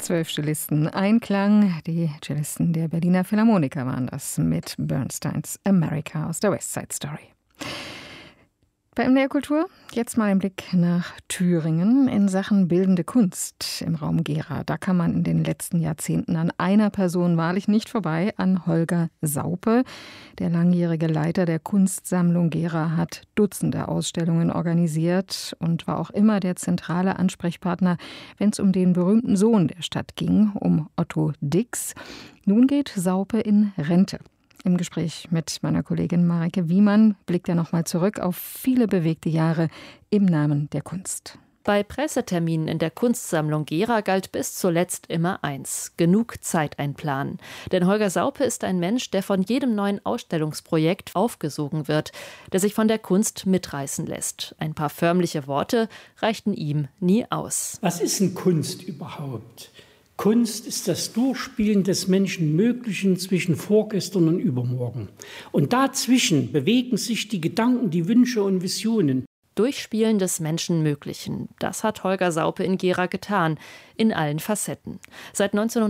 12 Cellisten, Einklang. Die Cellisten der Berliner Philharmoniker waren das mit Bernsteins America aus der West Side Story. Bei MDR Kultur jetzt mal ein Blick nach Thüringen in Sachen bildende Kunst im Raum Gera. Da kann man in den letzten Jahrzehnten an einer Person wahrlich nicht vorbei, an Holger Saupe. Der langjährige Leiter der Kunstsammlung Gera hat Dutzende Ausstellungen organisiert und war auch immer der zentrale Ansprechpartner, wenn es um den berühmten Sohn der Stadt ging, um Otto Dix. Nun geht Saupe in Rente. Im Gespräch mit meiner Kollegin Mareike Wiemann blickt er nochmal zurück auf viele bewegte Jahre im Namen der Kunst. Bei Presseterminen in der Kunstsammlung Gera galt bis zuletzt immer eins: genug Zeit einplanen. Denn Holger Saupe ist ein Mensch, der von jedem neuen Ausstellungsprojekt aufgesogen wird, der sich von der Kunst mitreißen lässt. Ein paar förmliche Worte reichten ihm nie aus. Was ist denn Kunst überhaupt? Kunst ist das Durchspielen des Menschenmöglichen zwischen vorgestern und übermorgen. Und dazwischen bewegen sich die Gedanken, die Wünsche und Visionen. Durchspielen des Menschenmöglichen. Das hat Holger Saupe in Gera getan, in allen Facetten. Seit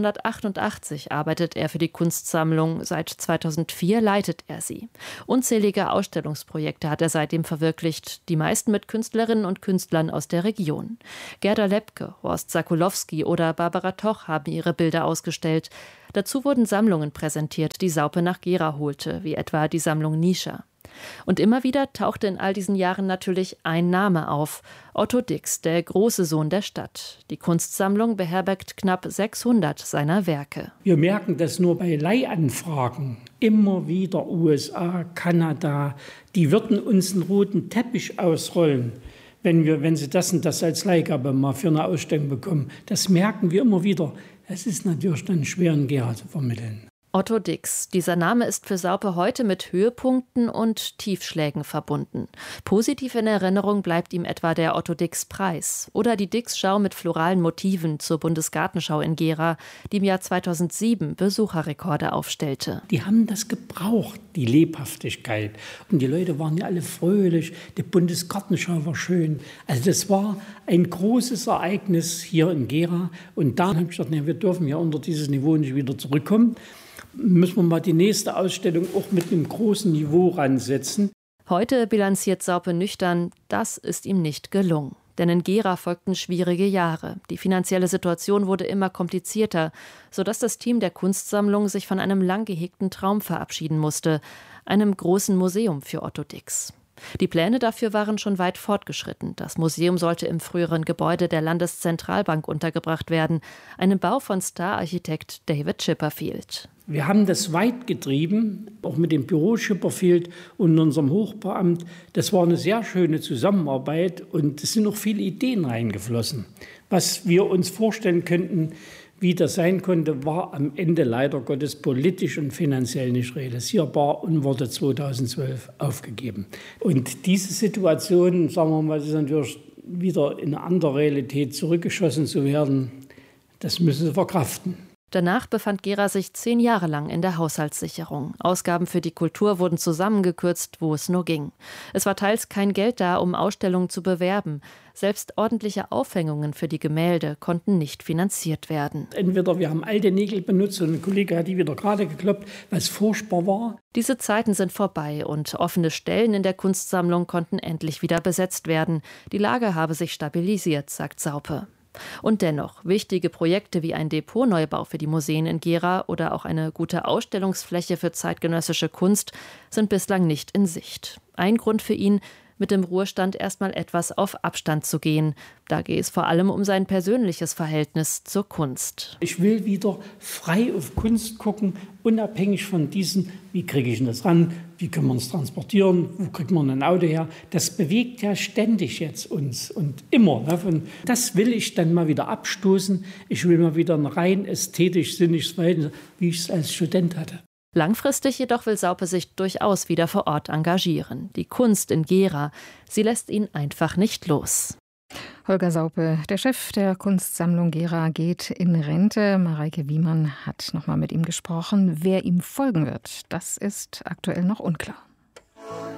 1988 arbeitet er für die Kunstsammlung, seit 2004 leitet er sie. Unzählige Ausstellungsprojekte hat er seitdem verwirklicht, die meisten mit Künstlerinnen und Künstlern aus der Region. Gerda Lepke, Horst Sakulowski oder Barbara Toch haben ihre Bilder ausgestellt. Dazu wurden Sammlungen präsentiert, die Saupe nach Gera holte, wie etwa die Sammlung Nischer. Und immer wieder tauchte in all diesen Jahren natürlich ein Name auf: Otto Dix, der große Sohn der Stadt. Die Kunstsammlung beherbergt knapp 600 seiner Werke. Wir merken das nur bei Leihanfragen. Immer wieder USA, Kanada, die würden uns einen roten Teppich ausrollen, wenn sie das und das als Leihgabe mal für eine Ausstellung bekommen. Das merken wir immer wieder. Es ist natürlich dann schwer in Gera zu vermitteln. Otto Dix. Dieser Name ist für Saupe heute mit Höhepunkten und Tiefschlägen verbunden. Positiv in Erinnerung bleibt ihm etwa der Otto-Dix-Preis oder die Dix-Schau mit floralen Motiven zur Bundesgartenschau in Gera, die im Jahr 2007 Besucherrekorde aufstellte. Die haben das gebraucht, die Lebhaftigkeit. Und die Leute waren ja alle fröhlich, die Bundesgartenschau war schön. Also das war ein großes Ereignis hier in Gera. Und da habe ich gedacht, wir dürfen ja unter dieses Niveau nicht wieder zurückkommen. Müssen wir mal die nächste Ausstellung auch mit einem großen Niveau ransetzen. Heute bilanziert Saupe nüchtern, das ist ihm nicht gelungen. Denn in Gera folgten schwierige Jahre. Die finanzielle Situation wurde immer komplizierter, sodass das Team der Kunstsammlung sich von einem lang gehegten Traum verabschieden musste: einem großen Museum für Otto Dix. Die Pläne dafür waren schon weit fortgeschritten. Das Museum sollte im früheren Gebäude der Landeszentralbank untergebracht werden, einem Bau von Star-Architekt David Chipperfield. Wir haben das weit getrieben, auch mit dem Büro Chipperfield und unserem Hochbeamt. Das war eine sehr schöne Zusammenarbeit und es sind noch viele Ideen reingeflossen. Was wir uns vorstellen könnten, wie das sein konnte, war am Ende leider Gottes politisch und finanziell nicht realisierbar und wurde 2012 aufgegeben. Und diese Situation, sagen wir mal, ist natürlich wieder in eine andere Realität zurückgeschossen zu werden, das müssen sie verkraften. Danach befand Gera sich 10 Jahre lang in der Haushaltssicherung. Ausgaben für die Kultur wurden zusammengekürzt, wo es nur ging. Es war teils kein Geld da, um Ausstellungen zu bewerben. Selbst ordentliche Aufhängungen für die Gemälde konnten nicht finanziert werden. Entweder wir haben alte Nägel benutzt und ein Kollege hat die wieder gerade gekloppt, was furchtbar war. Diese Zeiten sind vorbei und offene Stellen in der Kunstsammlung konnten endlich wieder besetzt werden. Die Lage habe sich stabilisiert, sagt Saupe. Und dennoch, wichtige Projekte wie ein Depotneubau für die Museen in Gera oder auch eine gute Ausstellungsfläche für zeitgenössische Kunst sind bislang nicht in Sicht. Ein Grund für ihn: mit dem Ruhestand erstmal etwas auf Abstand zu gehen. Da gehe es vor allem um sein persönliches Verhältnis zur Kunst. Ich will wieder frei auf Kunst gucken, unabhängig von diesen, wie kriege ich das ran, wie können wir uns transportieren, wo kriegt man ein Auto her. Das bewegt ja ständig jetzt uns und immer. Und das will ich dann mal wieder abstoßen. Ich will mal wieder ein rein ästhetisch sinniges Verhältnis, wie ich es als Student hatte. Langfristig jedoch will Saupe sich durchaus wieder vor Ort engagieren. Die Kunst in Gera, sie lässt ihn einfach nicht los. Holger Saupe, der Chef der Kunstsammlung Gera, geht in Rente. Mareike Wiemann hat noch mal mit ihm gesprochen. Wer ihm folgen wird, das ist aktuell noch unklar.